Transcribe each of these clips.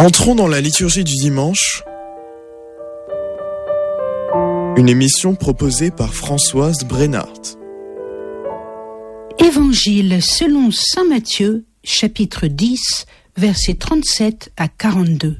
Entrons dans la liturgie du dimanche, une émission proposée par Françoise Brennart. Évangile selon saint Matthieu, chapitre 10, versets 37 à 42.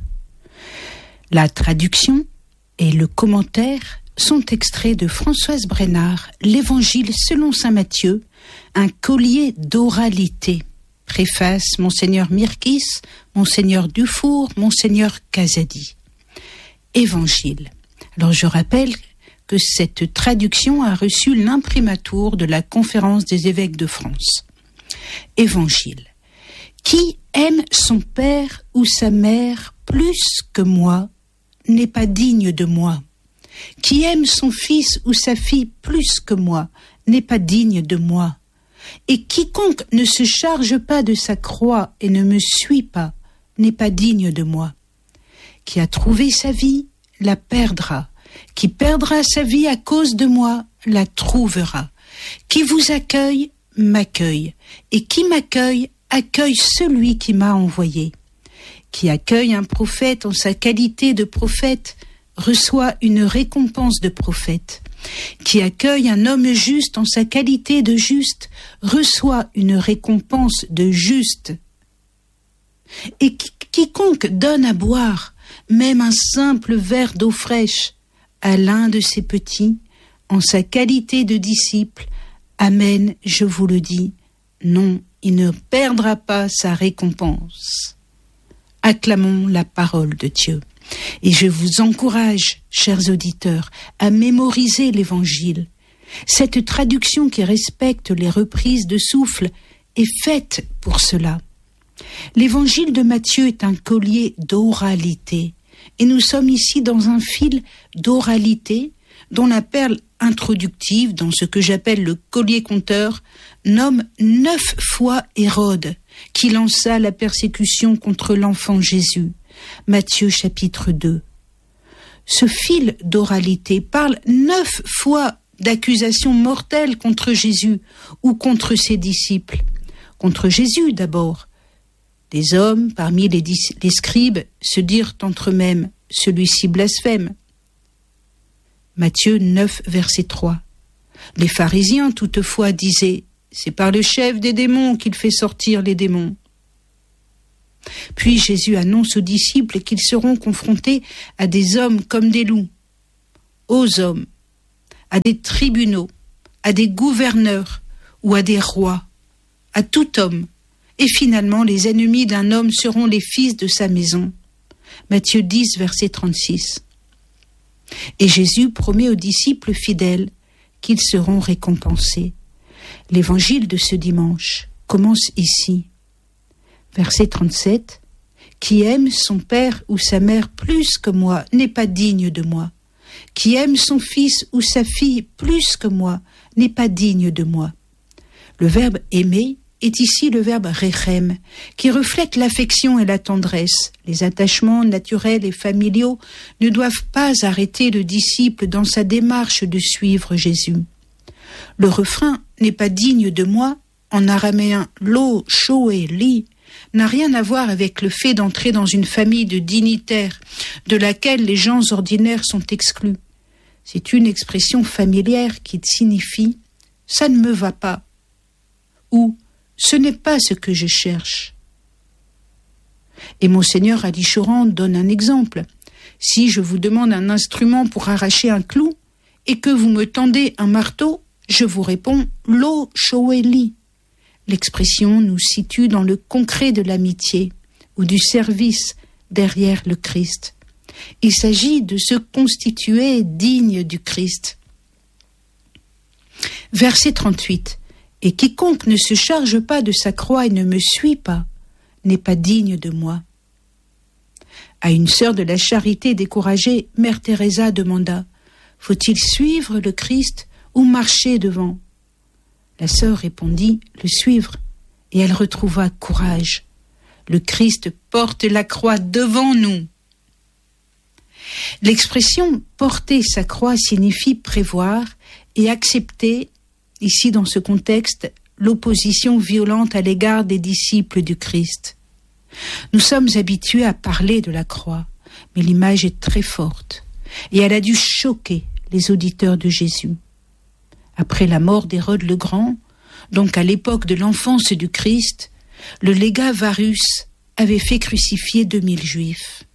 La traduction et le commentaire sont extraits de Françoise Brennart, l'Évangile selon saint Matthieu, un collier d'oralité. Préface Monseigneur Mirkis, Monseigneur Dufour, Monseigneur Casadi. Évangile. Alors je rappelle que cette traduction a reçu l'imprimatur de la Conférence des évêques de France. Évangile. Qui aime son père ou sa mère plus que moi n'est pas digne de moi. Qui aime son fils ou sa fille plus que moi n'est pas digne de moi. Et quiconque ne se charge pas de sa croix et ne me suit pas n'est pas digne de moi. Qui a trouvé sa vie la perdra. Qui perdra sa vie à cause de moi la trouvera. Qui vous accueille m'accueille. Et qui m'accueille accueille celui qui m'a envoyé. Qui accueille un prophète en sa qualité de prophète reçoit une récompense de prophète. Qui accueille un homme juste en sa qualité de juste reçoit une récompense de juste. Et quiconque donne à boire, même un simple verre d'eau fraîche, à l'un de ses petits, en sa qualité de disciple, amen, je vous le dis, non, il ne perdra pas sa récompense. Acclamons la parole de Dieu. Et je vous encourage, chers auditeurs, à mémoriser l'Évangile. Cette traduction qui respecte les reprises de souffle est faite pour cela. L'Évangile de Matthieu est un collier d'oralité. Et nous sommes ici dans un fil d'oralité dont la perle introductive, dans ce que j'appelle le collier conteur, nomme 9 fois Hérode, qui lança la persécution contre l'enfant Jésus. Matthieu chapitre 2. Ce fil d'oralité parle 9 fois d'accusations mortelles contre Jésus ou contre ses disciples. Contre Jésus d'abord. Des hommes, parmi les scribes, se dirent entre eux-mêmes, celui-ci blasphème. Matthieu 9, verset 3. Les pharisiens, toutefois, disaient, c'est par le chef des démons qu'il fait sortir les démons. Puis Jésus annonce aux disciples qu'ils seront confrontés à des hommes comme des loups, aux hommes, à des tribunaux, à des gouverneurs ou à des rois, à tout homme. Et finalement, les ennemis d'un homme seront les fils de sa maison. Matthieu 10, verset 36. Et Jésus promet aux disciples fidèles qu'ils seront récompensés. L'évangile de ce dimanche commence ici. Verset 37. Qui aime son père ou sa mère plus que moi n'est pas digne de moi. Qui aime son fils ou sa fille plus que moi n'est pas digne de moi. Le verbe aimer est ici le verbe rechem, qui reflète l'affection et la tendresse. Les attachements naturels et familiaux ne doivent pas arrêter le disciple dans sa démarche de suivre Jésus. Le refrain n'est pas digne de moi, en araméen lo, shoé, li, n'a rien à voir avec le fait d'entrer dans une famille de dignitaires, de laquelle les gens ordinaires sont exclus. C'est une expression familière qui signifie « ça ne me va pas » ou « ce n'est pas ce que je cherche ». Et Monseigneur Ali Choran donne un exemple. Si je vous demande un instrument pour arracher un clou et que vous me tendez un marteau, je vous réponds « lo shoeli ». L'expression nous situe dans le concret de l'amitié ou du service derrière le Christ. Il s'agit de se constituer digne du Christ. Verset 38. Et quiconque ne se charge pas de sa croix et ne me suit pas n'est pas digne de moi. À une sœur de la charité découragée, Mère Teresa demanda « Faut-il suivre le Christ ou marcher devant ?» La sœur répondit « Le suivre » et elle retrouva courage. Le Christ porte la croix devant nous. L'expression « porter sa croix » signifie prévoir et accepter, ici dans ce contexte, l'opposition violente à l'égard des disciples du Christ. Nous sommes habitués à parler de la croix, mais l'image est très forte et elle a dû choquer les auditeurs de Jésus. Après la mort d'Hérode le Grand, donc à l'époque de l'enfance du Christ, le légat Varus avait fait crucifier 2000 Juifs.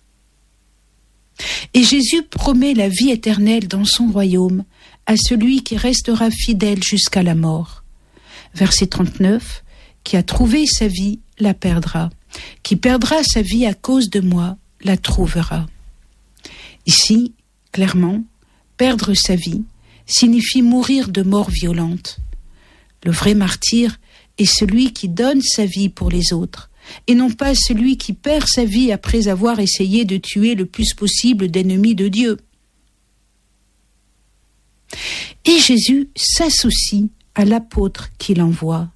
Et Jésus promet la vie éternelle dans son royaume à celui qui restera fidèle jusqu'à la mort. Verset 39, qui a trouvé sa vie la perdra. Qui perdra sa vie à cause de moi la trouvera. Ici, clairement, perdre sa vie signifie mourir de mort violente. Le vrai martyr est celui qui donne sa vie pour les autres, et non pas celui qui perd sa vie après avoir essayé de tuer le plus possible d'ennemis de Dieu. Et Jésus s'associe à l'apôtre qu'il envoie.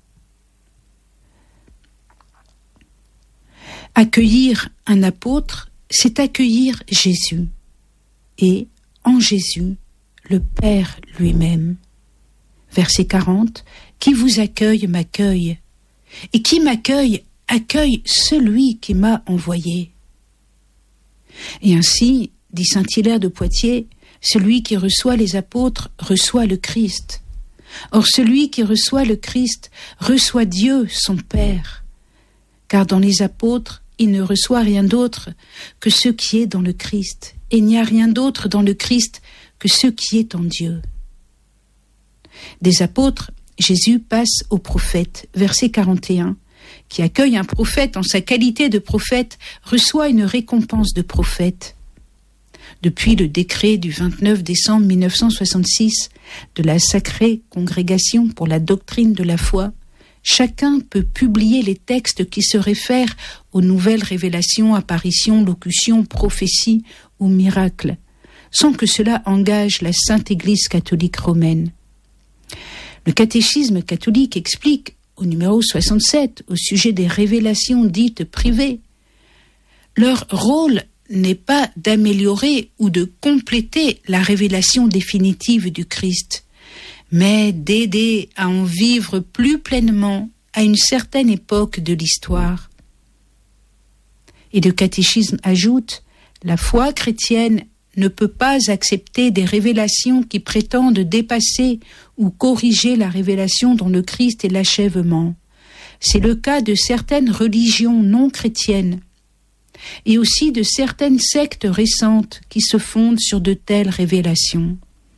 Accueillir un apôtre, c'est accueillir Jésus, et en Jésus, le Père lui-même. Verset 40, « Qui vous accueille m'accueille, et qui m'accueille accueille celui qui m'a envoyé. » Et ainsi, dit saint Hilaire de Poitiers, celui qui reçoit les apôtres reçoit le Christ. Or celui qui reçoit le Christ reçoit Dieu, son Père. Car dans les apôtres, il ne reçoit rien d'autre que ce qui est dans le Christ, et il n'y a rien d'autre dans le Christ que ce qui est en Dieu. Des apôtres, Jésus passe aux prophètes, verset 41. Qui accueille un prophète en sa qualité de prophète reçoit une récompense de prophète. Depuis le décret du 29 décembre 1966 de la Sacrée Congrégation pour la doctrine de la foi, chacun peut publier les textes qui se réfèrent aux nouvelles révélations, apparitions, locutions, prophéties ou miracles, sans que cela engage la Sainte Église catholique romaine. Le catéchisme catholique explique au numéro 67, au sujet des révélations dites privées, leur rôle n'est pas d'améliorer ou de compléter la révélation définitive du Christ, mais d'aider à en vivre plus pleinement à une certaine époque de l'histoire. Et le catéchisme ajoute, la foi chrétienne ne peut pas accepter des révélations qui prétendent dépasser ou corriger la révélation dont le Christ est l'achèvement. C'est le cas de certaines religions non chrétiennes et aussi de certaines sectes récentes qui se fondent sur de telles révélations.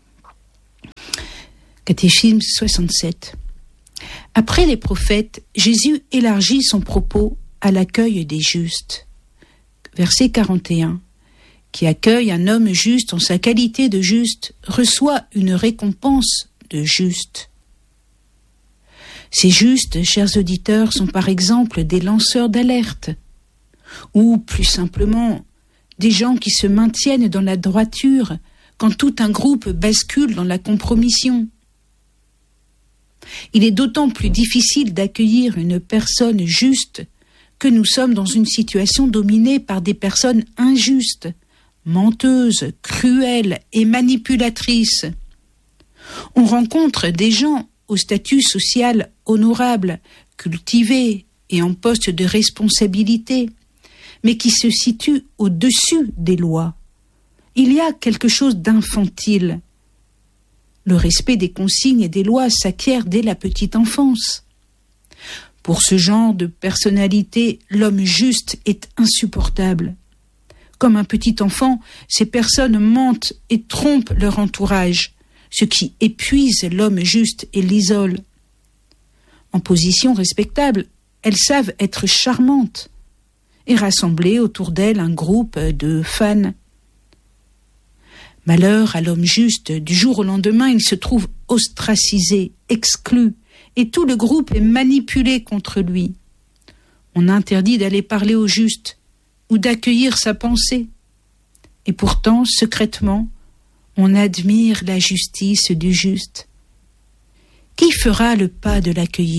Catéchisme 67. Après les prophètes, Jésus élargit son propos à l'accueil des justes. Verset 41. Qui accueille un homme juste en sa qualité de juste reçoit une récompense de juste. Ces justes, chers auditeurs, sont par exemple des lanceurs d'alerte, ou plus simplement, des gens qui se maintiennent dans la droiture quand tout un groupe bascule dans la compromission. Il est d'autant plus difficile d'accueillir une personne juste que nous sommes dans une situation dominée par des personnes injustes, menteuses, cruelles et manipulatrices. On rencontre des gens au statut social honorable, cultivés et en poste de responsabilité, mais qui se situent au-dessus des lois. Il y a quelque chose d'infantile. Le respect des consignes et des lois s'acquiert dès la petite enfance. Pour ce genre de personnalité, l'homme juste est insupportable. Comme un petit enfant, ces personnes mentent et trompent leur entourage, ce qui épuise l'homme juste et l'isole. En position respectable, elles savent être charmantes et rassembler autour d'elles un groupe de fans. Malheur à l'homme juste, du jour au lendemain, il se trouve ostracisé, exclu, et tout le groupe est manipulé contre lui. On interdit d'aller parler au juste ou d'accueillir sa pensée. Et pourtant, secrètement, on admire la justice du juste. Qui fera le pas de l'accueillir ?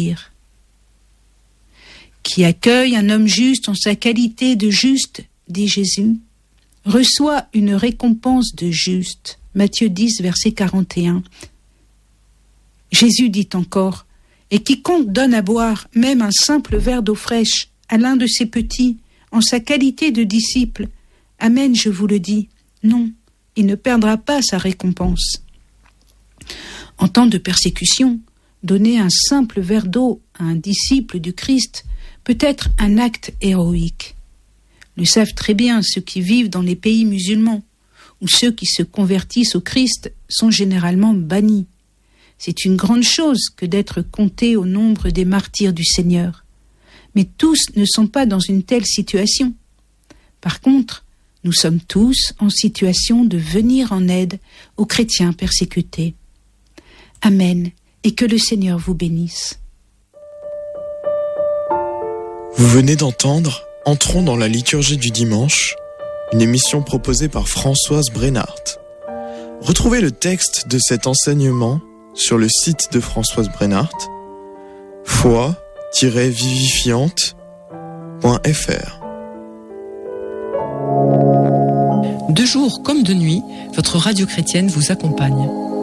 Qui accueille un homme juste en sa qualité de juste, dit Jésus, reçoit une récompense de juste. Matthieu 10, verset 41. Jésus dit encore, « Et quiconque donne à boire même un simple verre d'eau fraîche à l'un de ces petits, en sa qualité de disciple. Amen, je vous le dis. Non, il ne perdra pas sa récompense. En temps de persécution, donner un simple verre d'eau à un disciple du Christ peut être un acte héroïque. Le savent très bien ceux qui vivent dans les pays musulmans, où ceux qui se convertissent au Christ sont généralement bannis. C'est une grande chose que d'être compté au nombre des martyrs du Seigneur. Mais tous ne sont pas dans une telle situation. Par contre, nous sommes tous en situation de venir en aide aux chrétiens persécutés. Amen, et que le Seigneur vous bénisse. Vous venez d'entendre Entrons dans la liturgie du dimanche, une émission proposée par Françoise Brennart. Retrouvez le texte de cet enseignement sur le site de Françoise Brennart, foi-vivifiante.fr. De jour comme de nuit, votre radio chrétienne vous accompagne.